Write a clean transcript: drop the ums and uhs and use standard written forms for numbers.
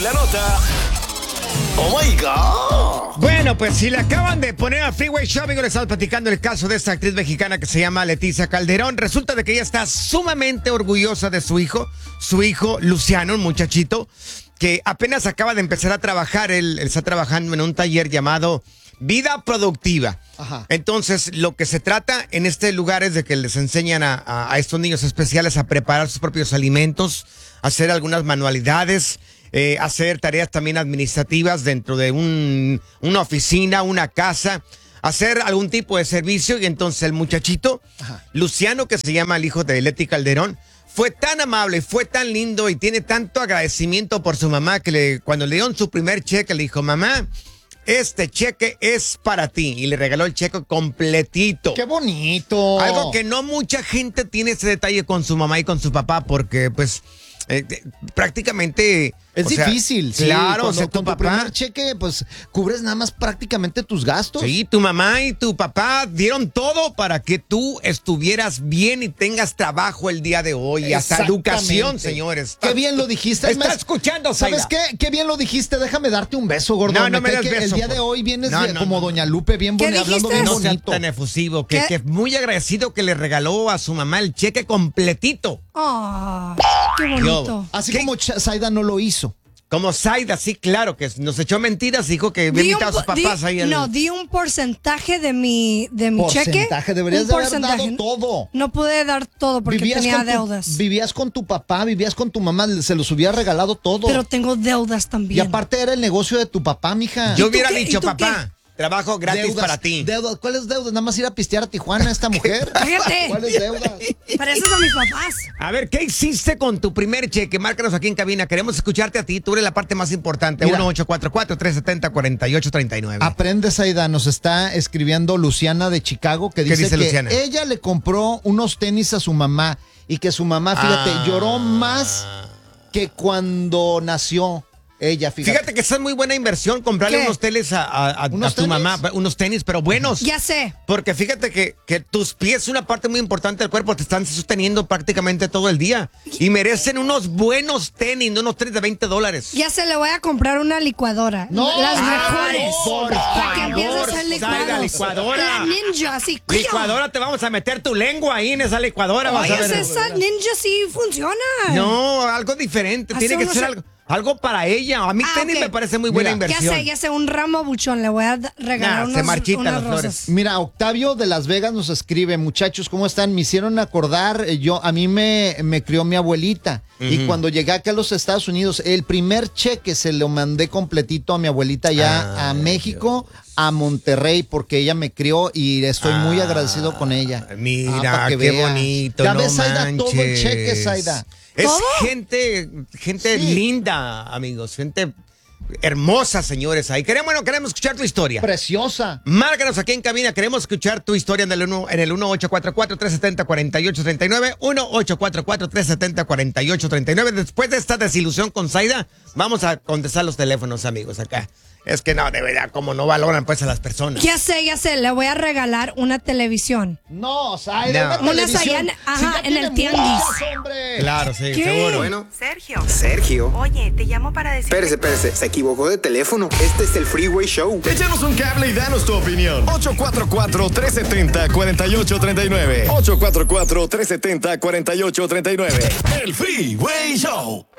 la nota. ¡Oh, my God! Bueno, pues si le acaban de poner al Freeway Show, amigo, le estamos platicando el caso de esta actriz mexicana que se llama Leticia Calderón. Resulta de que ella está sumamente orgullosa de su hijo Luciano, un muchachito que apenas acaba de empezar a trabajar. Él está trabajando en un taller llamado Vida Productiva. Ajá. Entonces, lo que se trata en este lugar es de que les enseñan a estos niños especiales a preparar sus propios alimentos, hacer algunas manualidades, hacer tareas también administrativas dentro de una oficina, una casa, hacer algún tipo de servicio. Y entonces el muchachito, Ajá, Luciano, que se llama el hijo de Leti Calderón, fue tan amable, fue tan lindo y tiene tanto agradecimiento por su mamá que cuando le dieron su primer cheque le dijo: mamá, este cheque es para ti. Y le regaló el cheque completito. ¡Qué bonito! Algo que no mucha gente tiene ese detalle con su mamá y con su papá, porque pues prácticamente... Es o sea, difícil, sí. Claro, Cuando, o sea, tu con tu papá... primer cheque, pues, cubres nada más prácticamente tus gastos. Sí, tu mamá y tu papá dieron todo para que tú estuvieras bien y tengas trabajo el día de hoy. Hasta educación, señores. Qué bien lo dijiste. Está escuchando, ¿Sabes Zaida. qué? Qué bien lo dijiste. Déjame darte un beso, gordo. No me das que beso, el día pues. de hoy vienes No, como Doña Lupe, bien ¿Qué hablando dijiste? bien No sea bonito. tan efusivo, ¿Qué? que muy agradecido que le regaló a su mamá el cheque completito. Ah, qué bonito. Así ¿Qué? como Zaida no lo hizo. Como Zaida, sí, claro, que nos echó mentiras, dijo que había invitado a sus papás ahí. Di un porcentaje de mi cheque. Porcentaje, deberías Un de haber porcentaje. dado todo. No pude dar todo porque tenía deudas. Vivías con tu papá, vivías con tu mamá, se los hubiera regalado todo. Pero tengo deudas Y también. aparte era el negocio de tu papá, mija. Yo ¿Y tú hubiera qué? dicho, ¿Y tú papá, trabajo gratis Deudas, para ti. Deudas. ¿Cuáles deudas? Nada más ir a pistear a Tijuana esta mujer. Cállate. ¿Cuáles deudas? Para eso son mis papás. A ver, ¿qué hiciste con tu primer cheque? Márcanos aquí en cabina. Queremos escucharte a ti. Tú eres la parte más importante. Mira. 1-844-370-4839. Aprende, Zaida, nos está escribiendo Luciana de Chicago que dice dice que Luciana? ella le compró unos tenis a su mamá y que su mamá, fíjate, lloró más que cuando nació ella, Fíjate que esa es muy buena inversión, comprarle ¿Qué? unos tenis a ¿Unos tu tenis? mamá, unos tenis, pero buenos. Ya sé. Porque fíjate que tus pies, una parte muy importante del cuerpo, te están sosteniendo prácticamente todo el día. Y merecen unos buenos tenis, no unos tenis de $20. Ya se le voy a comprar una licuadora. No. Las Ay, mejores. por Para que empiece a favor, hacer Zaida, licuados. licuadora. La Ninja, así. Licuadora, te vamos a meter tu lengua ahí en esa licuadora. Vas a Oye, ver. esa Ninja sí funciona. No, algo diferente. Hace Tiene que unos- ser algo para ella. A mí tenis ok. me parece muy buena Mira, inversión. Ya sé, un ramo buchón. Le voy a regalar Nah, se marchitan unas las rosas. flores. Mira, Octavio de Las Vegas nos escribe: muchachos, ¿cómo están? Me hicieron acordar, a mí me crió mi abuelita. Y cuando llegué acá a los Estados Unidos, el primer cheque se lo mandé completito a mi abuelita allá a México, a Monterrey, porque ella me crió y estoy muy agradecido con ella. Mira, pa' que qué veas. bonito. Ya no ves, Zaida, todo el manches. cheque, Zaida. Es ¿Todo? gente Sí. linda, amigos. Gente hermosa, señores. Ahí queremos escuchar tu historia. Preciosa. Márcanos aquí en cabina, queremos escuchar tu historia en el 1-844-370-4839, 1-844-370-4839. Después de esta desilusión con Zaida, vamos a contestar los teléfonos, amigos, acá. Es que no, de verdad, como no valoran pues a las personas. Ya sé, le voy a regalar una televisión. No, Zaida, No. Una televisión. Sayan, ajá, ya en tiene el tianguis. muchas, hombre. Claro, sí, ¿Qué? seguro. Bueno, Sergio. Oye, te llamo para decir. Espérese, se equivocó de teléfono. Este es el Freeway Show. Échanos un cable y danos tu opinión. 844-370-4839. 844-370-4839. El Freeway Show.